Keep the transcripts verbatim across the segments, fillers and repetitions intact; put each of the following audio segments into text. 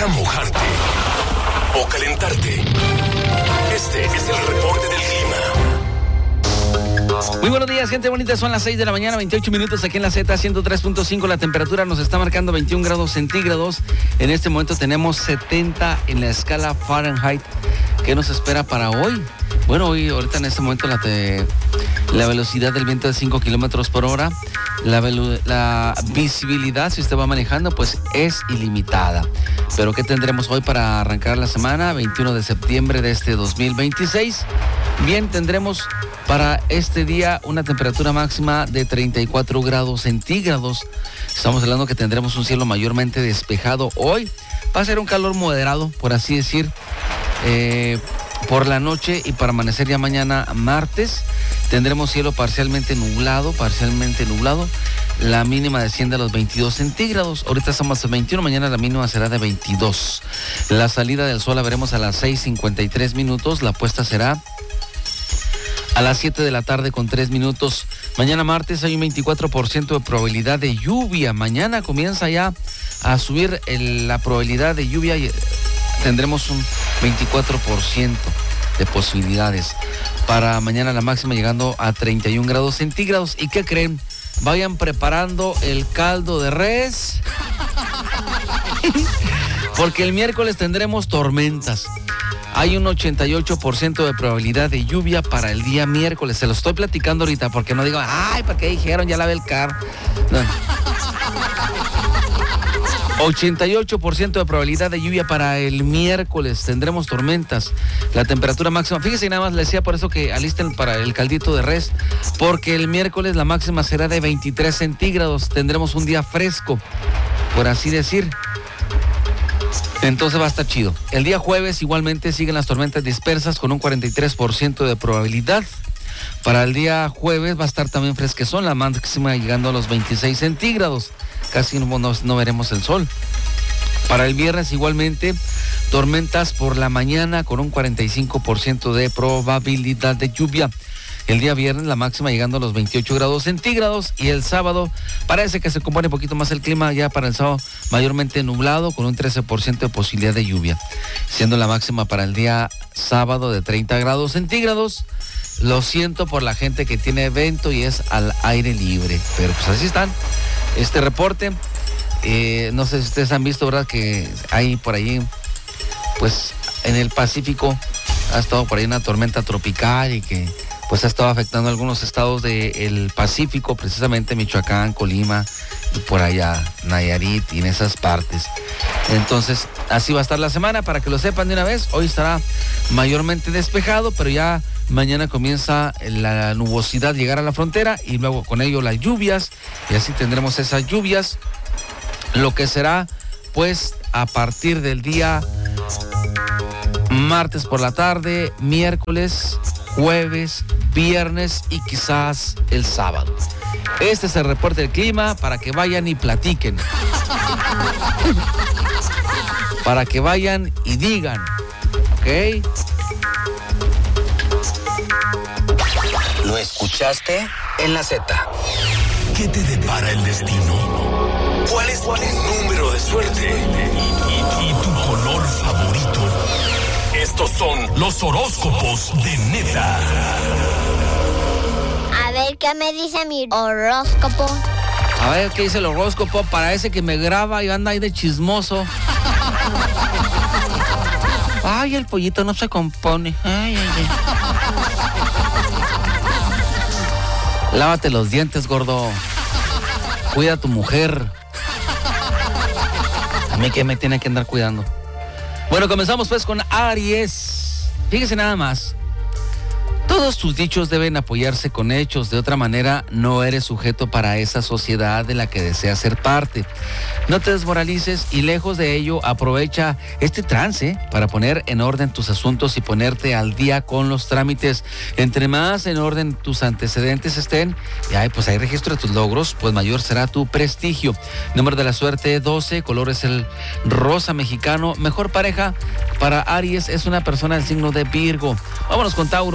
a mojarte o calentarte? Este es el reporte del clima. Muy buenos días, gente bonita. Son las seis de la mañana, veintiocho minutos aquí en la Z ciento tres punto cinco. La temperatura nos está marcando veintiún grados centígrados. En este momento tenemos setenta en la escala Fahrenheit. ¿Qué nos espera para hoy? Bueno, hoy, ahorita en este momento la, te, la velocidad del viento es cinco kilómetros por hora. La, velu, la visibilidad, si usted va manejando, pues es ilimitada. Pero ¿qué tendremos hoy para arrancar la semana? veintiuno de septiembre de este dos mil veintiséis. Bien, tendremos para este día una temperatura máxima de treinta y cuatro grados centígrados. Estamos hablando que tendremos un cielo mayormente despejado hoy. Va a ser un calor moderado, por así decir, eh, por la noche, y para amanecer ya mañana martes tendremos cielo parcialmente nublado, parcialmente nublado. La mínima desciende a los veintidós centígrados. Ahorita estamos a veintiuno, mañana la mínima será de veintidós. La salida del sol la veremos a las seis cincuenta y tres minutos. La puesta será a las siete de la tarde con tres minutos. Mañana martes hay un veinticuatro por ciento de probabilidad de lluvia. Mañana comienza ya a subir el, la probabilidad de lluvia y tendremos un veinticuatro por ciento de posibilidades. Para mañana la máxima llegando a treinta y un grados centígrados. ¿Y qué creen? Vayan preparando el caldo de res. Porque el miércoles tendremos tormentas. Hay un ochenta y ocho por ciento de probabilidad de lluvia para el día miércoles. Se lo estoy platicando ahorita porque no digo, ay, ¿para qué dijeron? Ya la ve el carro. No. ochenta y ocho por ciento de probabilidad de lluvia para el miércoles. Tendremos tormentas. La temperatura máxima, fíjense, nada más les decía por eso que alisten para el caldito de res, porque el miércoles la máxima será de veintitrés centígrados. Tendremos un día fresco, por así decir. Entonces va a estar chido. El día jueves igualmente siguen las tormentas dispersas con un cuarenta y tres por ciento de probabilidad. Para el día jueves va a estar también fresquezón, la máxima llegando a los veintiséis centígrados. Casi no, no, no veremos el sol. Para el viernes igualmente tormentas por la mañana con un cuarenta y cinco por ciento de probabilidad de lluvia. El día viernes la máxima llegando a los veintiocho grados centígrados, y el sábado parece que se compone un poquito más el clima, ya para el sábado mayormente nublado con un trece por ciento de posibilidad de lluvia, siendo la máxima para el día sábado de treinta grados centígrados. Lo siento por la gente que tiene evento y es al aire libre, pero pues así están. Este reporte, eh, no sé si ustedes han visto, ¿verdad? Que hay por ahí, pues en el Pacífico ha estado por ahí una tormenta tropical y que pues ha estado afectando a algunos estados del Pacífico, precisamente Michoacán, Colima y por allá Nayarit y en esas partes. Entonces así va a estar la semana, para que lo sepan de una vez. Hoy estará mayormente despejado, pero ya mañana comienza la nubosidad llegar a la frontera y luego con ello las lluvias, y así tendremos esas lluvias, lo que será pues a partir del día martes por la tarde, miércoles, jueves, viernes y quizás el sábado. Este es el reporte del clima para que vayan y platiquen. Para que vayan y digan, ¿ok? ¿Lo escuchaste? En la Z. ¿Qué te depara el destino? ¿Cuál es tu número de suerte? ¿Y, y, y tu color favorito? Estos son los horóscopos de Neta. A ver, ¿qué me dice mi horóscopo? A ver, ¿qué dice el horóscopo? Para ese que me graba y anda ahí de chismoso. Ay, el pollito no se compone. Ay, ay, ay. Lávate los dientes, gordo. Cuida a tu mujer. A mí que me tiene que andar cuidando. Bueno, comenzamos pues con Aries. Fíjese nada más. Todos tus dichos deben apoyarse con hechos, de otra manera no eres sujeto para esa sociedad de la que deseas ser parte. No te desmoralices y lejos de ello aprovecha este trance para poner en orden tus asuntos y ponerte al día con los trámites. Entre más en orden tus antecedentes estén, y hay, pues hay registro de tus logros, pues mayor será tu prestigio. Número de la suerte doce, color es el rosa mexicano. Mejor pareja para Aries es una persona del signo de Virgo. Vámonos con Tauro.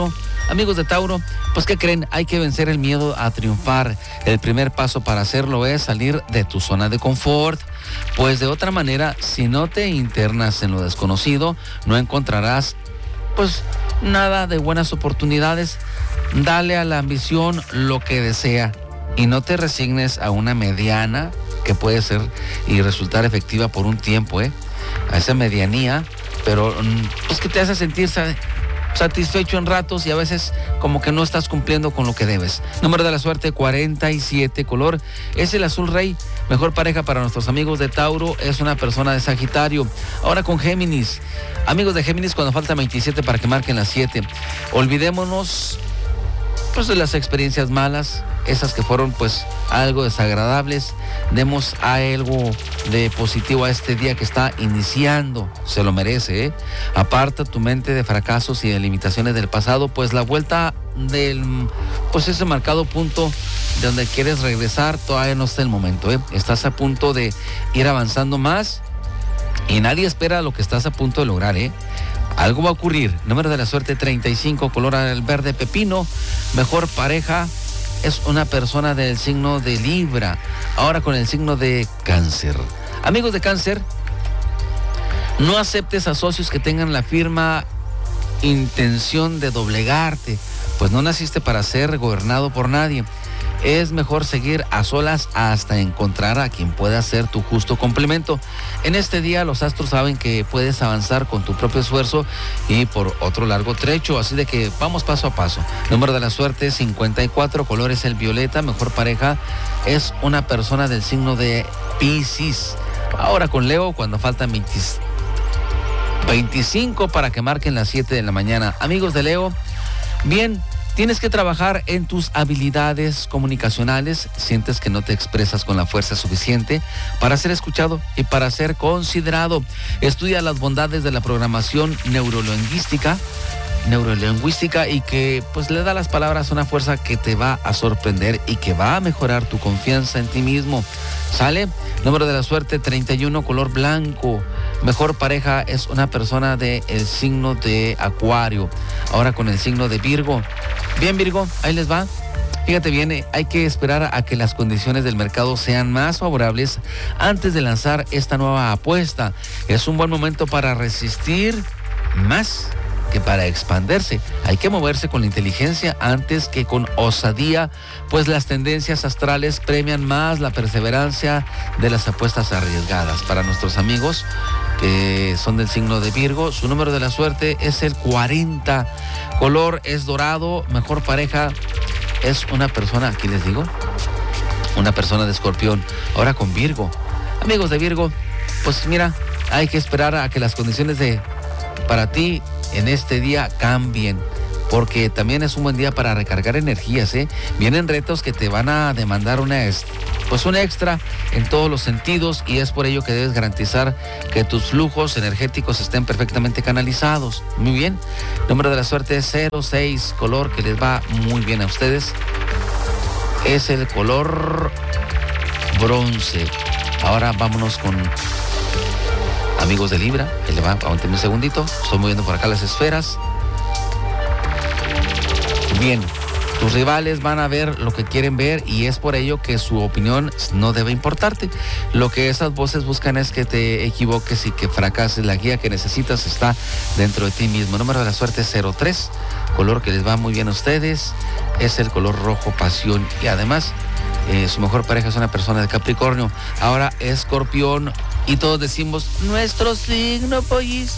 Amigos de Tauro, pues ¿qué creen? Hay que vencer el miedo a triunfar. El primer paso para hacerlo es salir de tu zona de confort. Pues de otra manera, si no te internas en lo desconocido, no encontrarás pues nada de buenas oportunidades. Dale a la ambición lo que desea y no te resignes a una mediana que puede ser y resultar efectiva por un tiempo, ¿eh? A esa medianía, pero pues que te hace sentir satisfecho en ratos y a veces como que no estás cumpliendo con lo que debes. Número de la suerte cuarenta y siete, color es el azul rey. Mejor pareja para nuestros amigos de Tauro es una persona de Sagitario. Ahora con Géminis. Amigos de Géminis, cuando falta veintisiete para que marquen las siete, olvidémonos pues de las experiencias malas, esas que fueron pues algo desagradables. Demos algo de positivo a este día que está iniciando, se lo merece, ¿eh? Aparta tu mente de fracasos y de limitaciones del pasado, pues la vuelta del, pues ese marcado punto de donde quieres regresar todavía no está el momento, ¿eh? Estás a punto de ir avanzando más y nadie espera lo que estás a punto de lograr, ¿eh? Algo va a ocurrir. Número de la suerte treinta y cinco, color al verde pepino. Mejor pareja es una persona del signo de Libra. Ahora con el signo de Cáncer. Amigos de Cáncer, no aceptes a socios que tengan la firme intención de doblegarte, pues no naciste para ser gobernado por nadie. Es mejor seguir a solas hasta encontrar a quien pueda ser tu justo complemento. En este día los astros saben que puedes avanzar con tu propio esfuerzo y por otro largo trecho, así de que vamos paso a paso. Número de la suerte cincuenta y cuatro, color es el violeta. Mejor pareja es una persona del signo de Piscis. Ahora con Leo, cuando faltan veinticinco para que marquen las siete de la mañana. Amigos de Leo, bien, tienes que trabajar en tus habilidades comunicacionales. Sientes que no te expresas con la fuerza suficiente para ser escuchado y para ser considerado. Estudia las bondades de la programación neurolingüística, neurolingüística y que pues le da a las palabras una fuerza que te va a sorprender y que va a mejorar tu confianza en ti mismo. ¿Sale? Número de la suerte treinta y uno, color blanco. Mejor pareja es una persona del signo de Acuario. Ahora con el signo de Virgo. Bien, Virgo, ahí les va. Fíjate bien, hay que esperar a que las condiciones del mercado sean más favorables antes de lanzar esta nueva apuesta. Es un buen momento para resistir más que para expandirse. Hay que moverse con inteligencia antes que con osadía, pues las tendencias astrales premian más la perseverancia de las apuestas arriesgadas. Para nuestros amigos que son del signo de Virgo, su número de la suerte es el cuarenta, color es dorado. Mejor pareja es una persona, aquí les digo, una persona de Escorpión. Ahora con Virgo. Amigos de Virgo, pues mira, hay que esperar a que las condiciones de para ti en este día cambien, porque también es un buen día para recargar energías, ¿eh? Vienen retos que te van a demandar una, pues un extra en todos los sentidos y es por ello que debes garantizar que tus flujos energéticos estén perfectamente canalizados. Muy bien. Número de la suerte es cero seis, color que les va muy bien a ustedes es el color bronce. Ahora vámonos con amigos de Libra. Ahí le va, aguánteme un segundito. Estoy moviendo por acá las esferas. Bien, tus rivales van a ver lo que quieren ver y es por ello que su opinión no debe importarte. Lo que esas voces buscan es que te equivoques y que fracases. La guía que necesitas está dentro de ti mismo. Número de la suerte cero tres, color que les va muy bien a ustedes es el color rojo pasión y además eh, su mejor pareja es una persona de Capricornio. Ahora Escorpión. Y todos decimos, nuestro signo, pollis.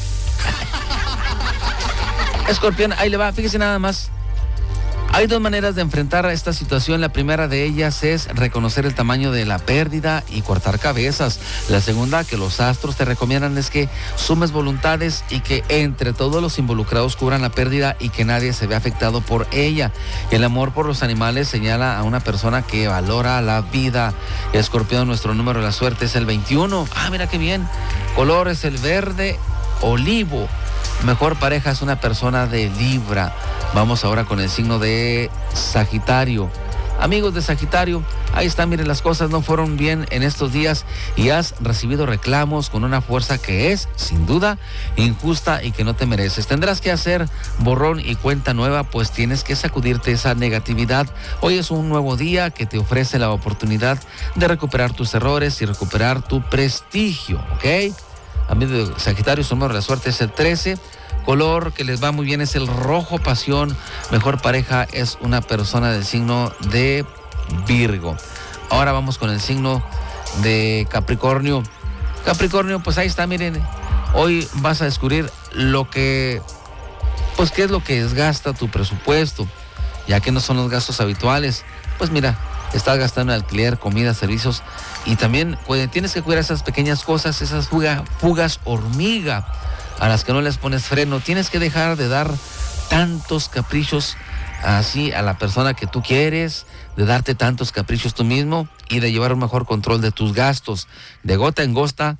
Escorpión, ahí le va, fíjese nada más. Hay dos maneras de enfrentar a esta situación. La primera de ellas es reconocer el tamaño de la pérdida y cortar cabezas. La segunda que los astros te recomiendan es que sumes voluntades y que entre todos los involucrados cubran la pérdida y que nadie se vea afectado por ella. El amor por los animales señala a una persona que valora la vida. Escorpión, nuestro número de la suerte es el veintiuno. Ah, mira qué bien. Color es el verde olivo. Mejor pareja es una persona de Libra. Vamos ahora con el signo de Sagitario. Amigos de Sagitario, ahí está, miren, las cosas no fueron bien en estos días y has recibido reclamos con una fuerza que es, sin duda, injusta y que no te mereces. Tendrás que hacer borrón y cuenta nueva, pues tienes que sacudirte esa negatividad. Hoy es un nuevo día que te ofrece la oportunidad de recuperar tus errores y recuperar tu prestigio, ¿ok? Amigos de Sagitario, su número de la suerte es el trece. Color que les va muy bien es el rojo pasión. Mejor pareja es una persona del signo de Virgo. Ahora vamos con el signo de Capricornio. Capricornio, pues ahí está, miren. Hoy vas a descubrir lo que, pues qué es lo que desgasta tu presupuesto, ya que no son los gastos habituales. Pues mira, estás gastando en alquiler, comida, servicios y también pues, tienes que cuidar esas pequeñas cosas, esas fuga, fugas hormiga a las que no les pones freno. Tienes que dejar de dar tantos caprichos así a la persona que tú quieres, de darte tantos caprichos tú mismo y de llevar un mejor control de tus gastos. De gota en gota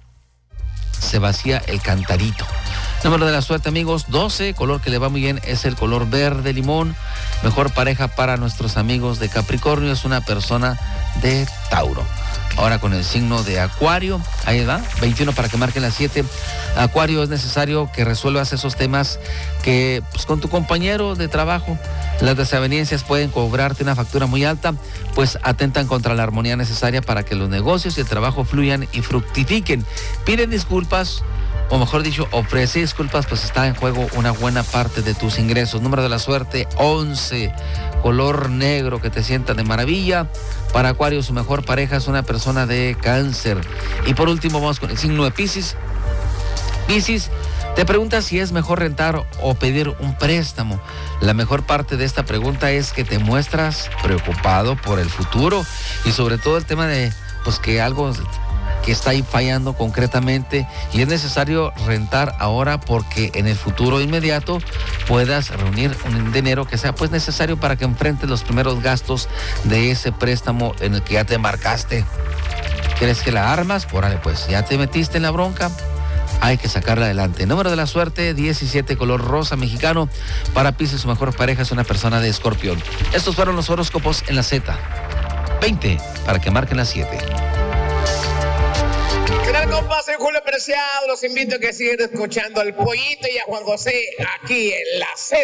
se vacía el cantarito. Número de la suerte, amigos, doce. Color que le va muy bien es el color verde limón. Mejor pareja para nuestros amigos de Capricornio es una persona de Tauro. Ahora con el signo de Acuario, ahí va, veintiuno para que marquen las siete. Acuario, es necesario que resuelvas esos temas que pues, con tu compañero de trabajo, las desavenencias pueden cobrarte una factura muy alta, pues atentan contra la armonía necesaria para que los negocios y el trabajo fluyan y fructifiquen. Piden disculpas, o mejor dicho, ofrece disculpas, pues está en juego una buena parte de tus ingresos. Número de la suerte, once. Color negro que te sienta de maravilla. Para Acuario, su mejor pareja es una persona de Cáncer. Y por último, vamos con el signo de Piscis. Piscis, te preguntas si es mejor rentar o pedir un préstamo. La mejor parte de esta pregunta es que te muestras preocupado por el futuro y sobre todo el tema de pues que algo que está ahí fallando concretamente y es necesario rentar ahora porque en el futuro inmediato puedas reunir un dinero que sea pues necesario para que enfrentes los primeros gastos de ese préstamo en el que ya te embarcaste. ¿Quieres que la armas? Órale, pues ya te metiste en la bronca, hay que sacarla adelante. Número de la suerte, diecisiete, color rosa mexicano. Para Piscis, su mejor pareja es una persona de Escorpión. Estos fueron los horóscopos en la Z. veinte para que marquen las siete. ¿Qué tal, compas? Soy Julio Preciado. Los invito a que sigan escuchando al Pollito y a Juan José aquí en la Z.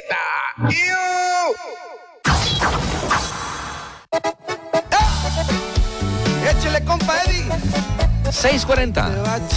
¡Eh! ¡Échale, compa Eddie! seis cuarenta.